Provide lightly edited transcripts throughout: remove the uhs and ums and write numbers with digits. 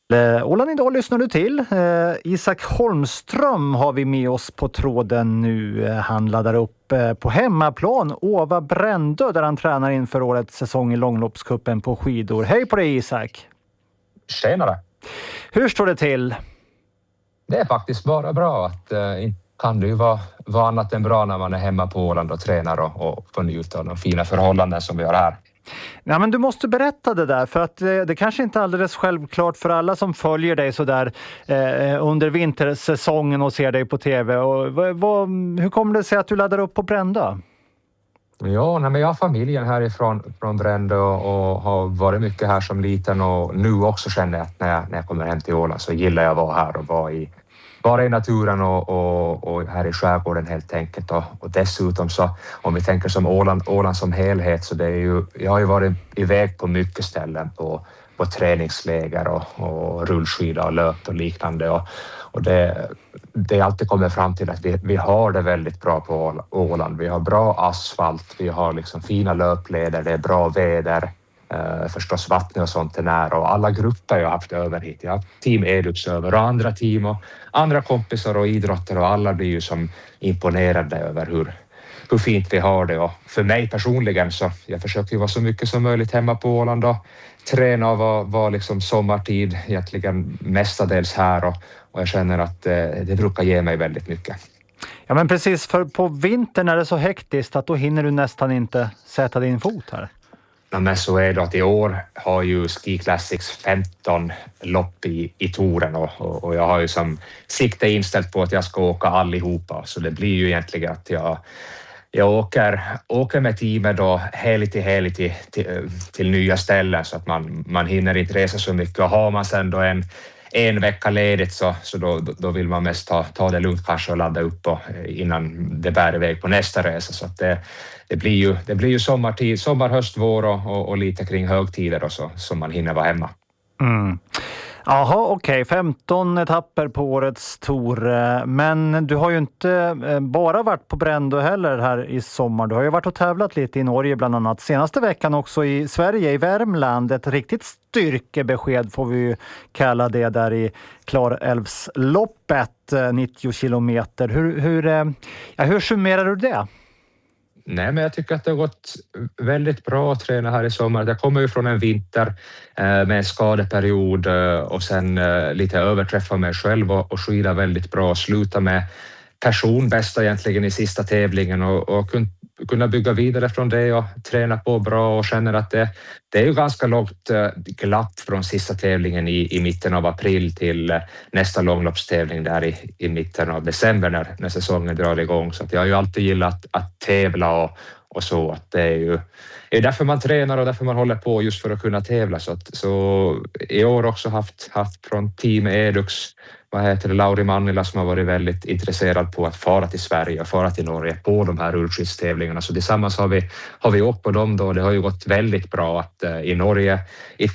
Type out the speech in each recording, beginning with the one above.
Åland idag lyssnar du till. Isak Holmström har vi med oss på tråden nu. Han laddar upp på hemmaplan Åva Brändö där han tränar inför årets säsong i långloppskuppen på skidor. Hej på dig Isak! Tjenare! Hur står det till? Det är faktiskt bara bra. Att kan det ju vara annat än bra när man är hemma på Åland och tränar och får njuta av de fina förhållanden som vi har här. Ja, men du måste berätta det där för att det kanske inte är alldeles självklart för alla som följer dig så där under vintersäsongen och ser dig på tv. Och hur kommer det sig att du laddar upp på Brändö? Ja, men jag har familjen härifrån från Brändö och har varit mycket här som liten och nu också känner jag att när jag kommer hem till Åland så gillar jag att vara här och vara i naturen och här i skärgården helt enkelt. Och dessutom så om vi tänker som Åland som helhet så det är ju, jag har ju varit iväg på mycket ställen på träningsläger och rullskida och löp och liknande och det alltid kommer fram till att vi har det väldigt bra på Åland. Vi har bra asfalt, vi har liksom fina löpleder, det är bra väder. Förstås vattnet och sånt är nära och alla grupper jag har haft över hit. Jag har haft team Edux över och andra team och andra kompisar och idrottare och alla blir ju som imponerade över hur fint vi har det och för mig personligen så jag försöker ju vara så mycket som möjligt hemma på Åland och träna och vara liksom sommartid egentligen mestadels här och jag känner att det brukar ge mig väldigt mycket. Ja men precis, för på vintern är det så hektiskt att då hinner du nästan inte sätta din fot här. Ja, men så är det att i år har ju Ski Classics 15 lopp i touren och jag har ju som sikte inställt på att jag ska åka allihopa så det blir ju egentligen att jag åker med teamet då helg till nya ställen så att man hinner inte resa så mycket och har man sen då en vecka ledigt så då vill man mest ta det lugnt kanske och ladda upp innan det bär iväg på nästa resa så att det blir ju sommartid, sommar, höst, vår och lite kring högtider och så man hinner vara hemma. Mm. Jaha, okej. 15 etapper på årets tour. Men du har ju inte bara varit på Brändö heller här i sommar. Du har ju varit och tävlat lite i Norge bland annat. Senaste veckan också i Sverige, i Värmland. Ett riktigt styrkebesked får vi ju kalla det där i Klarälvsloppet, 90 kilometer. Hur summerar du det? Nej, men jag tycker att det har gått väldigt bra att träna här i sommar. Jag kommer ju från en vinter med en skadeperiod och sen lite överträffa mig själv och skida väldigt bra och sluta med personbästa egentligen i sista tävlingen och kunna bygga vidare från det och träna på bra och känner att det är ju ganska långt glapp från sista tävlingen i mitten av april till nästa långloppstävling där i mitten av december när säsongen drar igång. Så att jag har ju alltid gillat att tävla och så att det är ju därför man tränar och därför man håller på just för att kunna tävla. Så i år också haft från team Edux Lauri Mannila som har varit väldigt intresserad på att fara till Sverige och fara till Norge på de här rullskidstävlingarna. Så tillsammans har vi åkt på dem då. Det har ju gått väldigt bra att i Norge i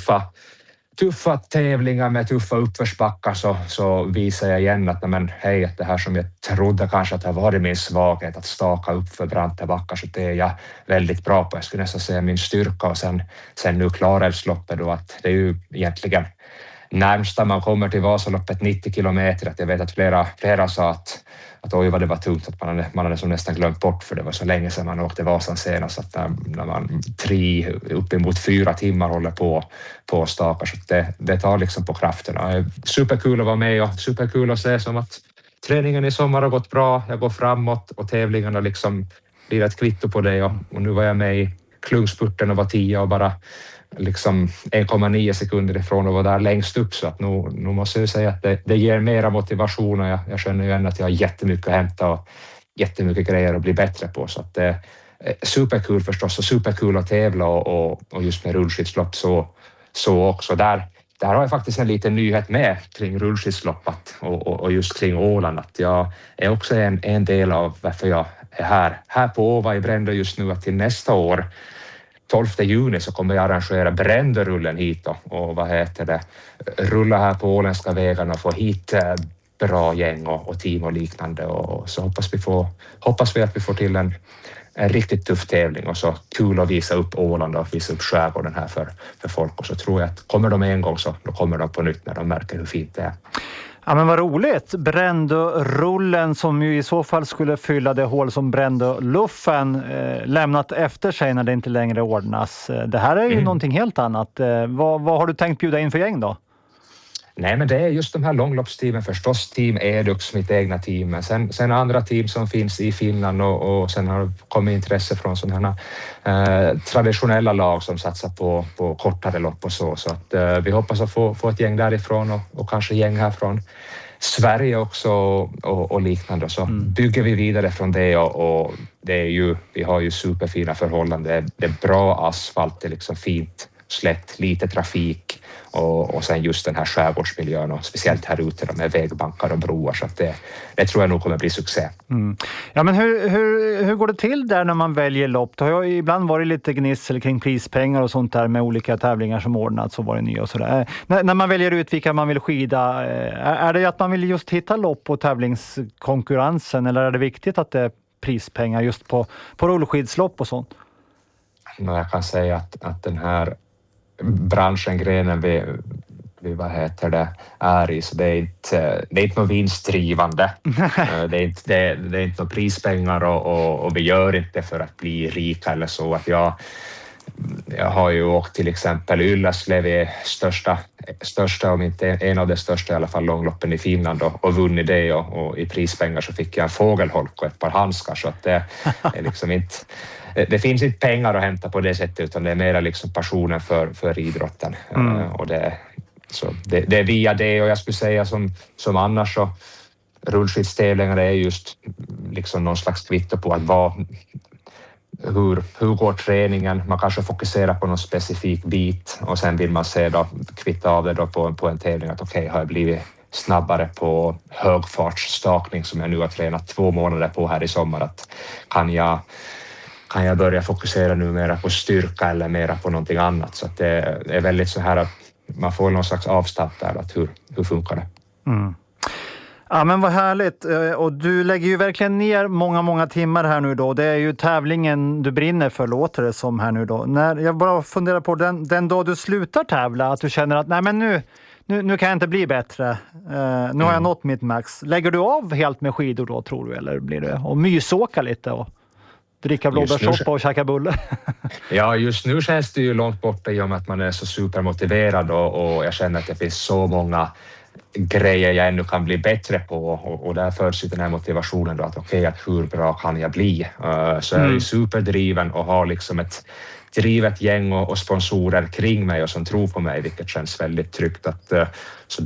tuffa tävlingar med tuffa uppförsbackar så visar jag igen att att det här som jag trodde kanske att det har varit min svaghet att staka upp för branta backar så det är jag väldigt bra på. Jag skulle nästan säga min styrka och sen nu Klarälvsloppet då att det är ju egentligen närmsta man kommer till Vasaloppet 90 kilometer. Att jag vet att flera sa att oj vad det var tungt att man hade som nästan glömt bort för det var så länge sedan man åkte Vasan senast att när man 3 uppemot 4 timmar håller på stakar så det tar liksom på krafterna. Superkul att vara med och superkul att se som att träningen i sommar har gått bra, jag går framåt och tävlingarna liksom blir ett kvitto på det och nu var jag med i klungspurten och var 10 och bara liksom 1,9 sekunder ifrån att vara där längst upp så att nu måste jag säga att det ger mera motivation och jag känner ju än att jag har jättemycket att hämta och jättemycket grejer att bli bättre på så att det är superkul förstås och superkul att tävla och just med rullskidslopp så också där har jag faktiskt en liten nyhet med kring rullskidsloppet och just kring Åland att jag är också en del av varför jag är här på Åva i Brändö just nu att till nästa år 12 juni så kommer jag arrangera Brändörullen hit och rulla här på åländska vägarna och få hit bra gäng och team och liknande och så hoppas vi att vi får till en riktigt tuff tävling och så kul att visa upp Åland och visa upp skärgården här för folk, och så tror jag att kommer de en gång så då kommer de på nytt när de märker hur fint det är. Ja, men vad roligt. Brändörullen som ju i så fall skulle fylla det hål som Brändöluffen lämnat efter sig när det inte längre ordnas. Det här är ju någonting helt annat. Vad har du tänkt bjuda in för gäng då? Nej, men det är just de här långloppsteamen förstås. Team Edux, mitt egna team, men sen andra team som finns i Finland och sen har det kommit intresse från sådana traditionella lag som satsar på kortare lopp och så att vi hoppas att få ett gäng därifrån och kanske gäng här från Sverige också och liknande, så bygger vi vidare från det och det är ju, vi har ju superfina förhållanden, det är bra asfalt, det är liksom fint slätt, lite trafik och sen just den här skärgårdsmiljön och speciellt här ute med vägbankar och broar, så att det tror jag nog kommer bli succé. Ja, men hur går det till där när man väljer lopp? Det har ju ibland varit lite gnissel kring prispengar och sånt där med olika tävlingar som ordnats och varit nya och sådär. När man väljer ut vilka man vill skida, är det att man vill just hitta lopp och tävlingskonkurrensen, eller är det viktigt att det är prispengar just på rullskidslopp och sånt? Jag kan säga att den här branschen, grenen vi vad heter det, är i, så det är inte något vinstdrivande. det är inte något prispengar och vi gör inte för att bli rika eller så. Att jag har ju åkt till exempel Ylläslevi, största om inte en av de största i alla fall långloppen i Finland och vunnit det, och i prispengar så fick jag en fågelholk och ett par handskar, så att det är liksom inte. Det finns inte pengar att hämta på det sättet, utan det är mer liksom passionen för idrotten. Och det är via det, och jag skulle säga som annars så rullskidstävlingar är just liksom någon slags kvitto på att hur går träningen, man kanske fokuserar på någon specifik bit och sen vill man se då, kvitta av det då på en tävling att okej, har jag blivit snabbare på högfartsstakning som jag nu har tränat 2 månader på här i sommar, att kan jag börja fokusera nu mera på styrka eller mera på någonting annat, så att det är väldigt så här att man får någon slags avstamp där, att hur funkar det? Ja, men vad härligt. Och du lägger ju verkligen ner många timmar här nu då. Det är ju tävlingen du brinner för, låter det som här nu då. När jag bara funderar på den dag du slutar tävla, att du känner att nej, men nu kan jag inte bli bättre. Nu har jag nått mitt max. Lägger du av helt med skidor då, tror du? Eller blir det och mysåka lite och dricka blåbärssoppa och käka bulle? Ja, just nu känns det ju långt borta i och med att man är så supermotiverad och jag känner att det finns så många grejer jag ännu kan bli bättre på, och där förs ju den här motivationen då att okej, att hur bra kan jag bli? Så jag är ju superdriven och har liksom ett drivet gäng och sponsorer kring mig och som tror på mig, vilket känns väldigt tryggt. Så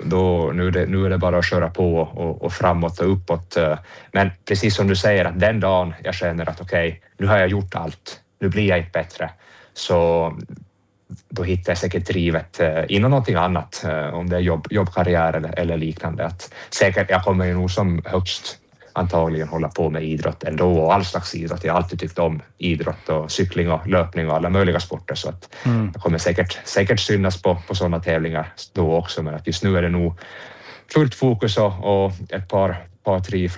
då nu är det bara att köra på och framåt och uppåt. Men precis som du säger, att den dagen jag känner att okej, nu har jag gjort allt, nu blir jag inte bättre, så då hittar jag säkert drivet inom någonting annat, om det är jobbkarriär eller liknande. Att säkert jag kommer ju nog som högst antagligen hålla på med idrott ändå, och all slags idrott. Jag har alltid tyckt om idrott och cykling och löpning och alla möjliga sporter, så att jag kommer säkert synas på sådana tävlingar då också, men att just nu är det nog fullt fokus och ett par 3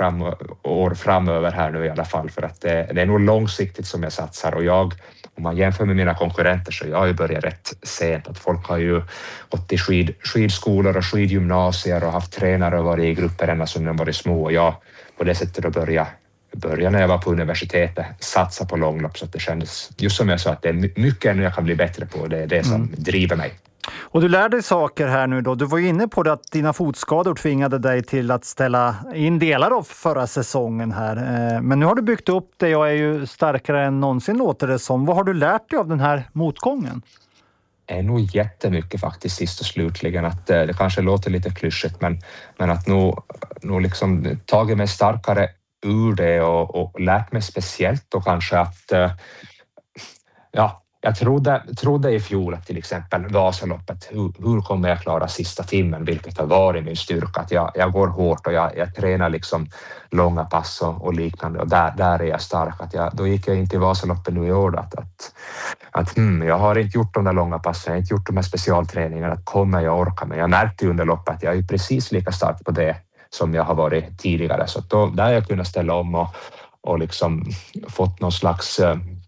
år framöver här nu i alla fall, för att det är nog långsiktigt som jag satsar, och om man jämför med mina konkurrenter så jag har ju börjat rätt sent, att folk har ju gått i skidskolor och skidgymnasier och haft tränare och varit i grupper ända sedan de var små, och jag på det sättet att börja när jag var på universitetet satsa på långlopp, så att det kändes just som jag sa att det är mycket ännu jag kan bli bättre på, det är det som driver mig. Och du lär dig saker här nu då. Du var ju inne på det att dina fotskador tvingade dig till att ställa in delar av förra säsongen här. Men nu har du byggt upp det och är ju starkare än någonsin, låter det som. Vad har du lärt dig av den här motgången? Det är nog jättemycket faktiskt sist och slutligen. Att det kanske låter lite klyschigt, men att nog liksom tagit mig starkare ur det och lärt mig speciellt då kanske att jag trodde i fjol att till exempel Vasaloppet, hur kommer jag klara sista timmen, vilket har varit min styrka, att jag går hårt och jag tränar liksom långa pass och liknande, och där är jag stark. Då gick jag in till Vasaloppet nu i år att jag har inte gjort de där långa passen, jag har inte gjort de här specialträningarna, att kommer jag orka, men jag märkte under loppet att jag är precis lika stark på det som jag har varit tidigare, så då, där jag kunnat ställa om och liksom fått någon slags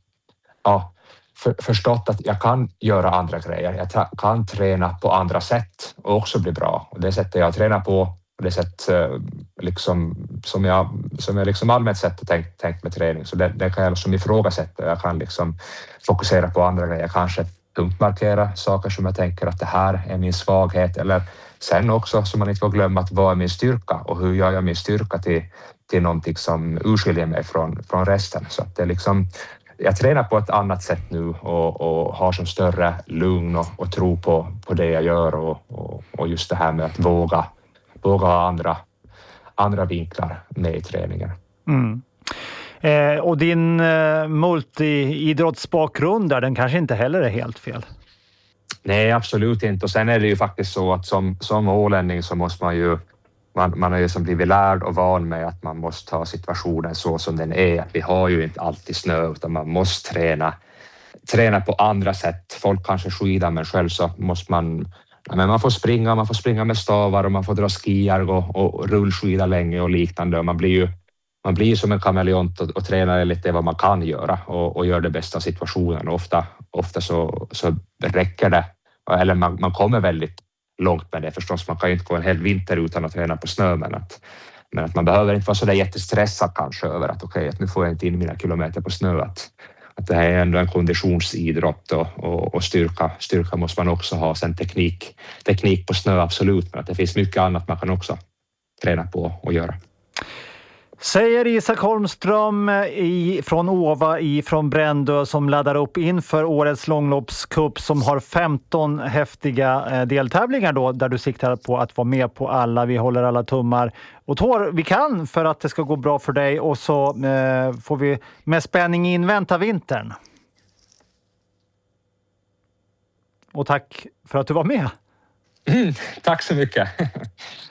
förstått att jag kan göra andra grejer. Jag kan träna på andra sätt och också bli bra. Och det sättet jag tränar på och det sätt liksom, som jag liksom allmänt sett tänkt med träning. Så det kan jag liksom ifrågasätta. Jag kan liksom fokusera på andra grejer. Kanske punktmarkera saker som jag tänker att det här är min svaghet. Eller sen också, som man inte får glömma, att vad är min styrka och hur gör jag min styrka till någonting som urskiljer mig från resten. Så att det är liksom, jag tränar på ett annat sätt nu och har som större lugn och tro på det jag gör och just det här med att våga ha andra vinklar med i träningen. Mm. Och din multi-idrottsbakgrund där, den kanske inte heller är helt fel? Nej, absolut inte. Och sen är det ju faktiskt så att som ålänning så måste man har ju som blivit lärd och van med att man måste ta situationen så som den är. Vi har ju inte alltid snö utan man måste träna på andra sätt. Folk kanske skidar men själv så måste man får springa med stavar och man får dra skiar och rullskida länge och liknande. Och man blir ju som en kameleont och tränar lite vad man kan göra och gör det bästa av situationen. Och ofta så räcker det. Eller man kommer väldigt långt med det förstås. Man kan ju inte gå en hel vinter utan att träna på snö, men att man behöver inte vara så där jättestressad kanske över att att nu får jag inte in mina kilometer på snö. Att det här är ändå en konditionsidrott och styrka måste man också ha. Sen teknik på snö, absolut, men att det finns mycket annat man kan också träna på och göra. Säger Isak Holmström från Åva från Brändö som laddar upp inför årets långloppscup som har 15 häftiga deltävlingar då, där du siktar på att vara med på alla. Vi håller alla tummar och tår vi kan för att det ska gå bra för dig och så får vi med spänning invänta vintern. Och tack för att du var med. Tack så mycket.